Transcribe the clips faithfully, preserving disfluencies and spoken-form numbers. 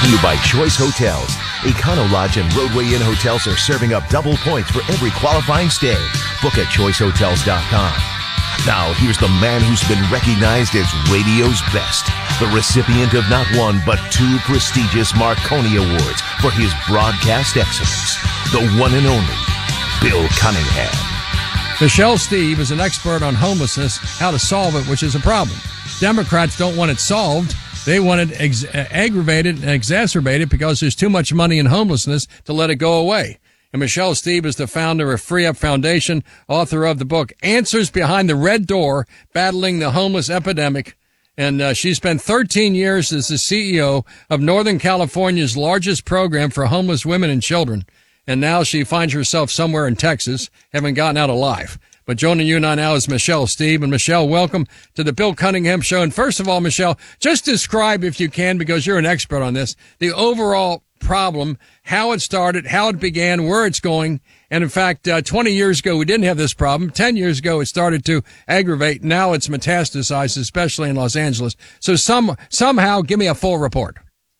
to you by Choice Hotels. Econo Lodge and Roadway Inn hotels are serving up double points for every qualifying stay. Book at choice hotels dot com. Now, here's the man who's been recognized as radio's best, the recipient of not one, but two prestigious Marconi Awards for his broadcast excellence, the one and only Bill Cunningham. Michelle Steve is an expert on homelessness, how to solve it, which is a problem. Democrats don't want it solved. They want it ex- aggravated and exacerbated because there's too much money in homelessness to let it go away. And Michelle Steve is the founder of Free Up Foundation, author of the book Answers Behind the Red Door, Battling the Homeless Epidemic. And uh, she spent thirteen years as the C E O of Northern California's largest program for homeless women and children. And now she finds herself somewhere in Texas, having gotten out alive. But joining you now is Michelle Steve. And Michelle, welcome to the Bill Cunningham Show. And first of all, Michelle, just describe, if you can, because you're an expert on this, the overall problem, how it started, how it began, where it's going. And in fact, uh, twenty years ago, we didn't have this problem. ten years ago, it started to aggravate. Now it's metastasized, especially in Los Angeles. So some somehow give me a full report.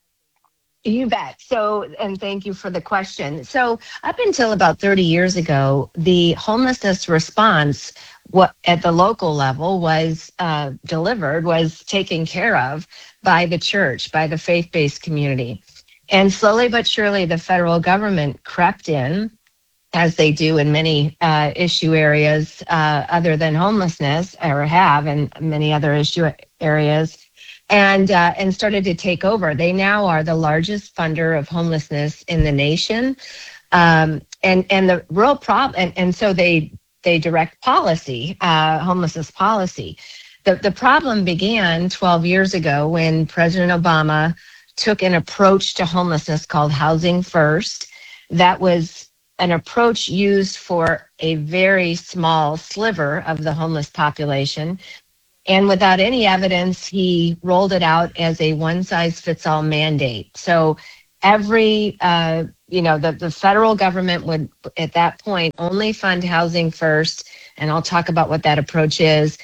You bet. So, and thank you for the question. So up until about thirty years ago, the homelessness response what at the local level was uh, delivered, was taken care of by the church, by the faith-based community. And slowly but surely, the federal government crept in, as they do in many uh, issue areas uh, other than homelessness, or have in many other issue areas, and uh, and started to take over. They now are the largest funder of homelessness in the nation, um, and and the real problem. And, and so they they direct policy, uh, homelessness policy. The the problem began twelve years ago when President Obama took an approach to homelessness called Housing First. That was an approach used for a very small sliver of the homeless population. And without any evidence, he rolled it out as a one-size-fits-all mandate. So every, uh, you know, the, the federal government would, at that point, only fund Housing First, and I'll talk about what that approach is.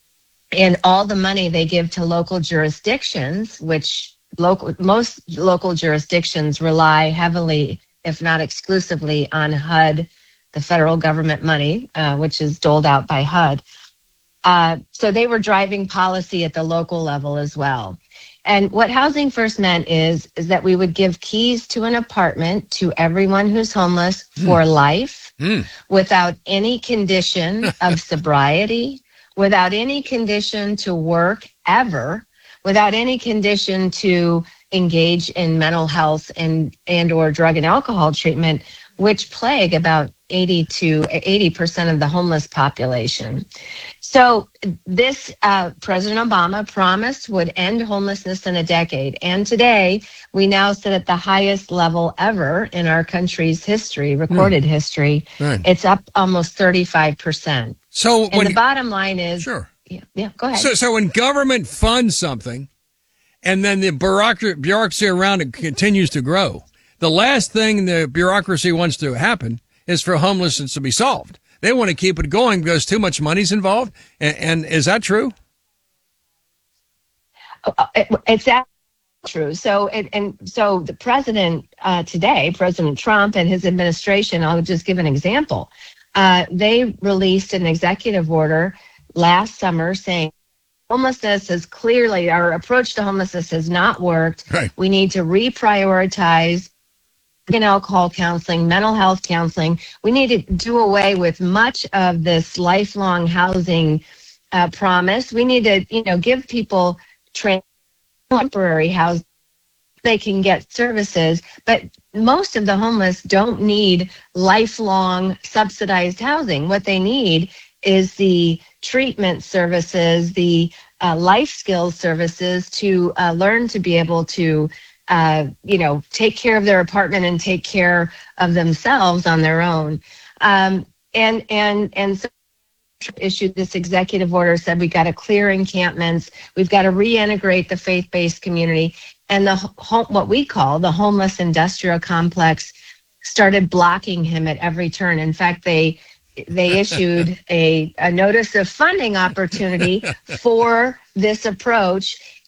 And all the money they give to local jurisdictions, which local most local jurisdictions rely heavily, if not exclusively, on H U D, the federal government money, uh, which is doled out by H U D. Uh, so they were driving policy at the local level as well. And what Housing First meant is, is that we would give keys to an apartment to everyone who's homeless mm. for life, mm. without any condition of sobriety, without any condition to work ever, without any condition to engage in mental health and, and or drug and alcohol treatment, which plague about eighty to eighty percent of the homeless population. So this, uh, President Obama promised would end homelessness in a decade. And today, we now sit at the highest level ever in our country's history, recorded mm. history. Right. It's up almost thirty-five percent. So and when, the bottom line is... Sure. Yeah, yeah, go ahead. So, so when government funds something, and then the bureaucracy, bureaucracy around it continues to grow, the last thing the bureaucracy wants to happen is for homelessness to be solved. They want to keep it going because too much money's involved. And, and is that true? It's that true. So, and, and so the president uh, today, President Trump and his administration, I'll just give an example. Uh, they released an executive order last summer saying homelessness has clearly, our approach to homelessness has not worked. Right. We need to reprioritize and alcohol counseling, mental health counseling. We need to do away with much of this lifelong housing uh, promise. We need to, you know, give people temporary housing. They can get services, but most of the homeless don't need lifelong subsidized housing. What they need is the treatment services, the uh, life skills services to uh, learn to be able to, uh, you know, take care of their apartment and take care of themselves on their own. Um, and and and so issued this executive order, said we got to clear encampments, we've got to reintegrate the faith-based community, and the home, what we call the homeless industrial complex started blocking him at every turn. In fact, they they issued a, a notice of funding opportunity for this approach,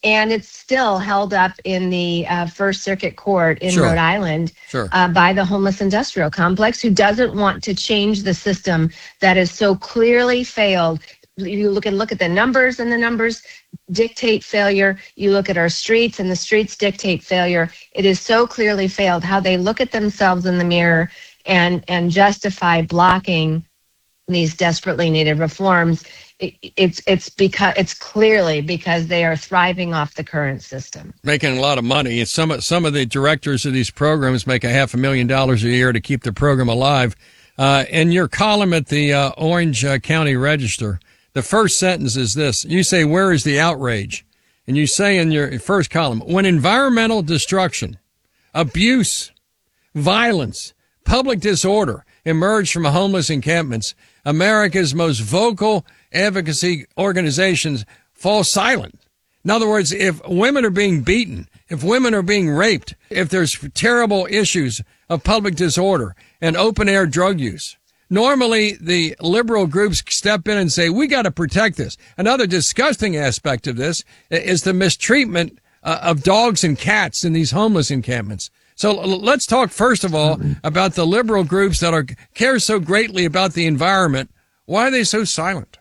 and it's still held up in the uh, First Circuit Court in Sure. Rhode Island Sure. uh, by the homeless industrial complex, who doesn't want to change the system that is so clearly failed. You look and look at the numbers, and the numbers dictate failure. You look at our streets, and the streets dictate failure. It is so clearly failed. How they look at themselves in the mirror and and justify blocking these desperately needed reforms. It, it's it's because it's clearly because they are thriving off the current system, Making a lot of money. And some some of the directors of these programs make a half a million dollars a year to keep the program alive. Uh, in your column at the uh, Orange uh, County Register, the first sentence is this. You say, "Where is the outrage?" And you say in your first column, "When environmental destruction, abuse, violence, public disorder emerge from homeless encampments, America's most vocal advocacy organizations fall silent." In other words, if women are being beaten, if women are being raped, if there's terrible issues of public disorder and open air drug use, normally the liberal groups step in and say, we got to protect this. Another disgusting aspect of this is the mistreatment uh, of dogs and cats in these homeless encampments. So l- let's talk first of all about the liberal groups that are care so greatly about the environment. Why are they so silent?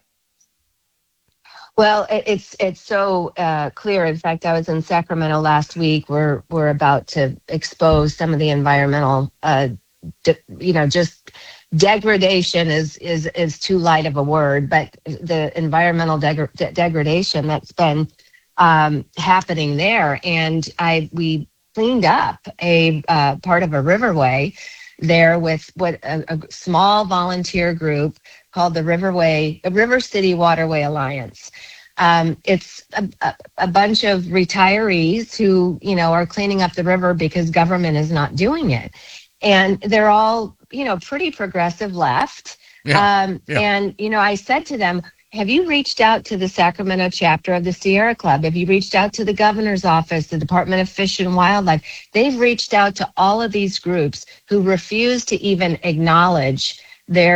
Well, it, it's it's so uh, clear. In fact, I was in Sacramento last week. We're we're about to expose some of the environmental, uh, de- you know, just degradation is is is too light of a word, but the environmental deg- de- degradation that's been um, happening there. And I we cleaned up a uh, part of a riverway there with what a, a small volunteer group called the Riverway, the River City Waterway Alliance. Um, it's a, a, a bunch of retirees who, you know, are cleaning up the river because government is not doing it. And they're all, you know, pretty progressive left. Yeah, Um, yeah. And, you know, I said to them, have you reached out to the Sacramento chapter of the Sierra Club? Have you reached out to the governor's office, the Department of Fish and Wildlife? They've reached out to all of these groups who refuse to even acknowledge their